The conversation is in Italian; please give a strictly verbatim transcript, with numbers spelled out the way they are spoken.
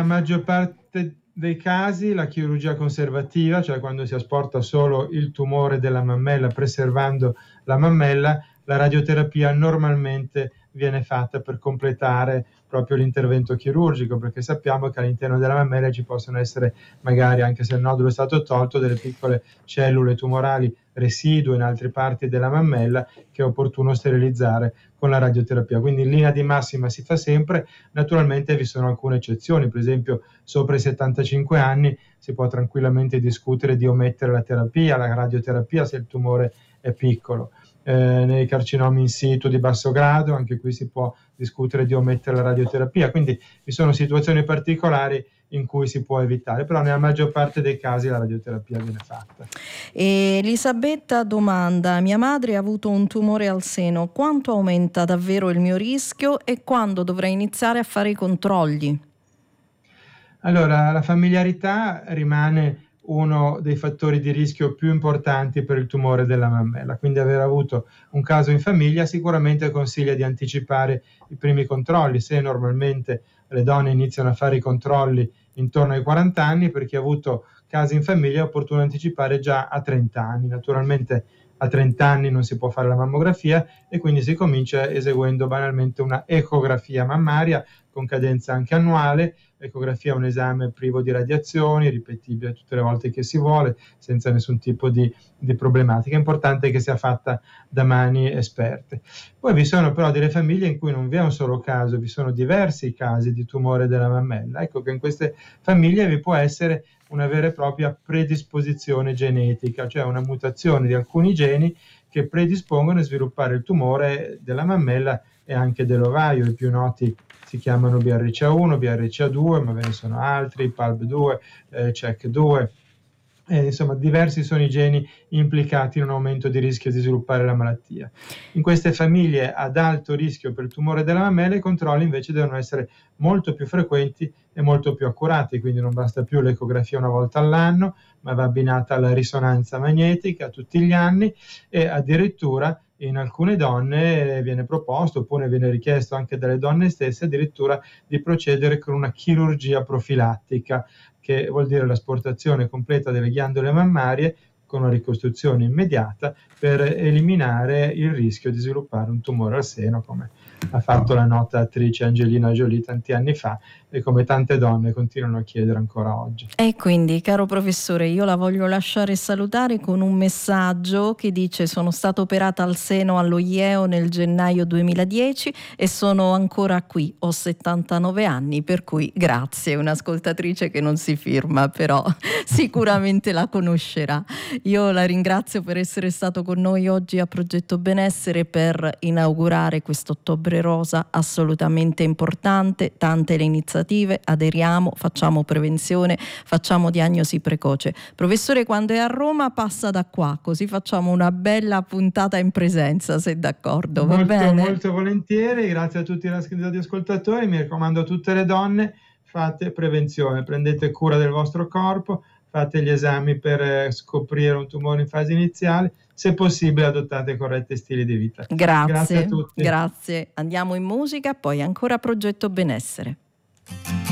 maggior parte dei casi la chirurgia conservativa, cioè quando si asporta solo il tumore della mammella preservando la mammella, la radioterapia normalmente viene fatta per completare proprio l'intervento chirurgico, perché sappiamo che all'interno della mammella ci possono essere, magari anche se il nodulo è stato tolto, delle piccole cellule tumorali residue in altre parti della mammella che è opportuno sterilizzare con la radioterapia. Quindi in linea di massima si fa sempre. Naturalmente vi sono alcune eccezioni, per esempio sopra i settantacinque anni si può tranquillamente discutere di omettere la terapia, la radioterapia, se il tumore è piccolo. Eh, nei carcinomi in situ di basso grado, anche qui si può discutere di omettere la radioterapia, quindi vi sono situazioni particolari in cui si può evitare, però nella maggior parte dei casi la radioterapia viene fatta. Elisabetta domanda: mia madre ha avuto un tumore al seno, quanto aumenta davvero il mio rischio e quando dovrei iniziare a fare i controlli? Allora, la familiarità rimane uno dei fattori di rischio più importanti per il tumore della mammella, quindi aver avuto un caso in famiglia sicuramente consiglia di anticipare i primi controlli. Se normalmente le donne iniziano a fare i controlli intorno ai quaranta anni, per chi ha avuto casi in famiglia è opportuno anticipare già a trenta anni. Naturalmente a trenta anni non si può fare la mammografia e quindi si comincia eseguendo banalmente una ecografia mammaria con cadenza anche annuale. L'ecografia è un esame privo di radiazioni, ripetibile tutte le volte che si vuole, senza nessun tipo di, di problematica. È importante che sia fatta da mani esperte. Poi vi sono però delle famiglie in cui non vi è un solo caso, vi sono diversi casi di tumore della mammella. Ecco che in queste famiglie vi può essere una vera e propria predisposizione genetica, cioè una mutazione di alcuni geni che predispongono a sviluppare il tumore della mammella e anche dell'ovaio. I più noti si chiamano B R C A uno, B R C A due, ma ve ne sono altri, P A L B due, eh, C E C due. Eh, insomma, diversi sono i geni implicati in un aumento di rischio di sviluppare la malattia. In queste famiglie ad alto rischio per il tumore della mammella i controlli invece devono essere molto più frequenti e molto più accurati, quindi non basta più l'ecografia una volta all'anno, ma va abbinata alla risonanza magnetica tutti gli anni e addirittura in alcune donne viene proposto, oppure viene richiesto anche dalle donne stesse, addirittura di procedere con una chirurgia profilattica, che vuol dire l'asportazione completa delle ghiandole mammarie con una ricostruzione immediata per eliminare il rischio di sviluppare un tumore al seno, come ha fatto la nota attrice Angelina Jolie tanti anni fa e come tante donne continuano a chiedere ancora oggi. E quindi, caro professore, io la voglio lasciare salutare con un messaggio che dice: sono stata operata al seno allo I E O nel gennaio duemiladieci e sono ancora qui, ho settantanove anni, per cui grazie. Un'ascoltatrice che non si firma, però sicuramente la conoscerà. Io la ringrazio per essere stato con noi oggi a Progetto Benessere per inaugurare questo Ottobre Rosa assolutamente importante. Tante le iniziative, aderiamo, facciamo prevenzione, facciamo diagnosi precoce. Professore, quando è a Roma passa da qua, così facciamo una bella puntata in presenza, se d'accordo. Va molto, bene? Molto volentieri, grazie a tutti gli ascoltatori. Mi raccomando a tutte le donne, fate prevenzione, prendete cura del vostro corpo, fate gli esami per scoprire un tumore in fase iniziale, se possibile adottate corretti stili di vita. Grazie, grazie a tutti. Grazie. Andiamo in musica, poi ancora Progetto Benessere.